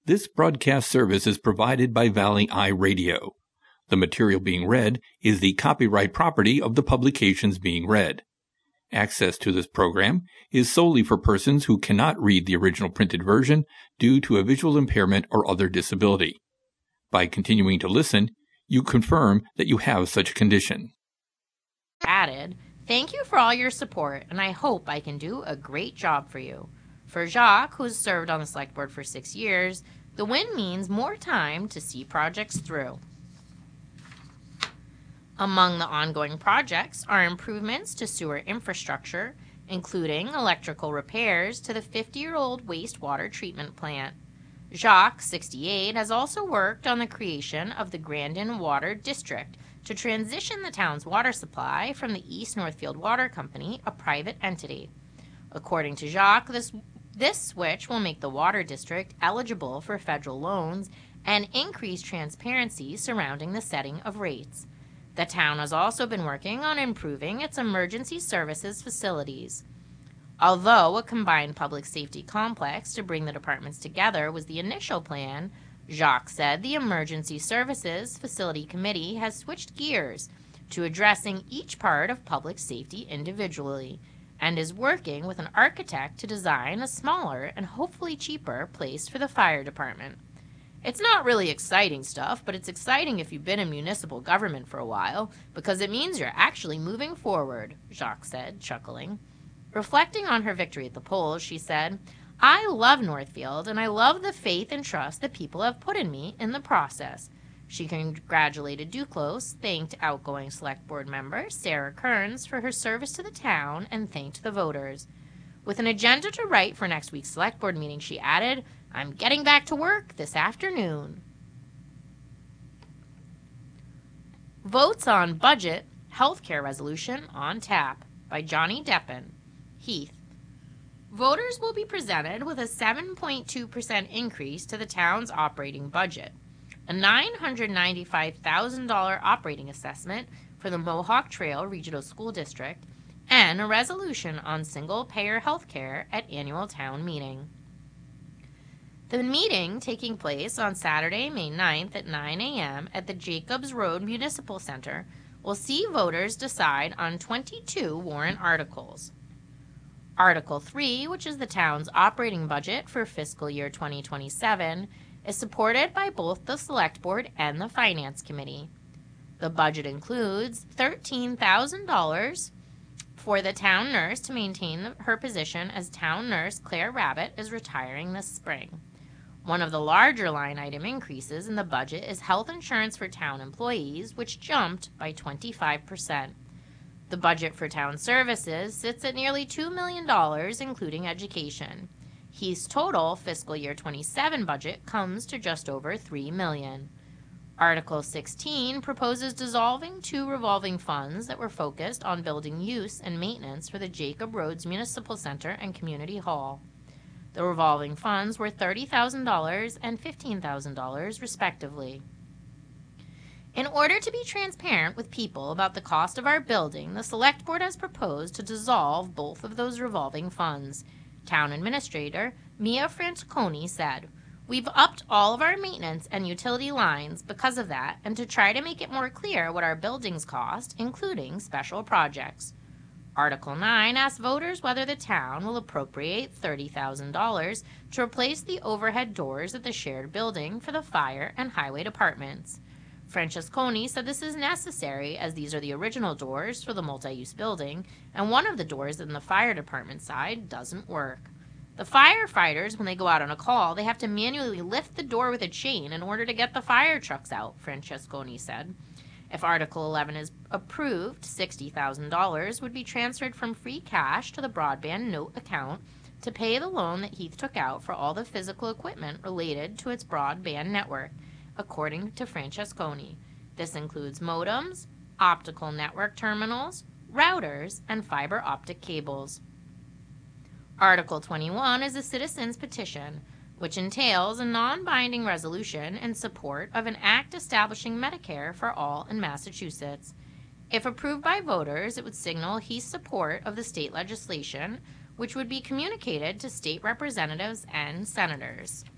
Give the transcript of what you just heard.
This broadcast service is provided by Valley Eye Radio. The material being read is the copyright property of the publications being read. Access to this program is solely for persons who cannot read the original printed version due to a visual impairment or other disability. By continuing to listen, you confirm that you have such a condition. Added, thank you for all your support, and I hope I can do a great job for you. For Jacques, who's served on the select board for 6 years, the win means more time to see projects through. Among the ongoing projects are improvements to sewer infrastructure, including electrical repairs to the 50-year-old wastewater treatment plant. Jacques, 68, has also worked on the creation of the Grandin Water District to transition the town's water supply from the East Northfield Water Company, a private entity. According to Jacques, this switch will make the water district eligible for federal loans and increase transparency surrounding the setting of rates. The town has also been working on improving its emergency services facilities. Although a combined public safety complex to bring the departments together was the initial plan, Jacques said the Emergency Services Facility Committee has switched gears to addressing each part of public safety individually and is working with an architect to design a smaller and hopefully cheaper place for the fire department. It's not really exciting stuff, but it's exciting if you've been in municipal government for a while, because it means you're actually moving forward, Jacques said, chuckling. Reflecting on her victory at the polls, she said, I love Northfield, and I love the faith and trust that people have put in me in the process. She congratulated Duclos, thanked outgoing select board member Sarah Kearns for her service to the town, and thanked the voters. With an agenda to write for next week's select board meeting, she added, I'm getting back to work this afternoon. Votes on Budget Healthcare Resolution on Tap by Johnny Deppen, Heath. Voters will be presented with a 7.2% increase to the town's operating budget, a $995,000 operating assessment for the Mohawk Trail Regional School District, and a resolution on single-payer health care at annual town meeting. The meeting, taking place on Saturday, May 9th at 9 a.m. at the Jacobs Road Municipal Center, will see voters decide on 22 warrant articles. Article 3, which is the town's operating budget for fiscal year 2027, is supported by both the Select Board and the Finance Committee. The budget includes $13,000 for the town nurse to maintain her position as town nurse Claire Rabbit is retiring this spring. One of the larger line item increases in the budget is health insurance for town employees, which jumped by 25%. The budget for town services sits at nearly $2 million, including education. Heath's total fiscal year 27 budget comes to just over $3 million. Article 16 proposes dissolving 2 revolving funds that were focused on building use and maintenance for the Jacob Roads Municipal Center and Community Hall. The revolving funds were $30,000 and $15,000, respectively. In order to be transparent with people about the cost of our building, the Select Board has proposed to dissolve both of those revolving funds. Town Administrator Mia Franconi said, We've upped all of our maintenance and utility lines because of that and to try to make it more clear what our buildings cost, including special projects. Article 9 asks voters whether the town will appropriate $30,000 to replace the overhead doors at the shared building for the fire and highway departments. Francesconi said this is necessary as these are the original doors for the multi-use building, and one of the doors in the fire department side doesn't work. The firefighters, when they go out on a call, they have to manually lift the door with a chain in order to get the fire trucks out, Francesconi said. If Article 11 is approved, $60,000 would be transferred from free cash to the broadband note account to pay the loan that Heath took out for all the physical equipment related to its broadband network, according to Francesconi. This includes modems, optical network terminals, routers, and fiber optic cables. Article 21 is a citizen's petition, which entails a non-binding resolution in support of an act establishing Medicare for all in Massachusetts. If approved by voters, it would signal Heath's support of the state legislation, which would be communicated to state representatives and senators.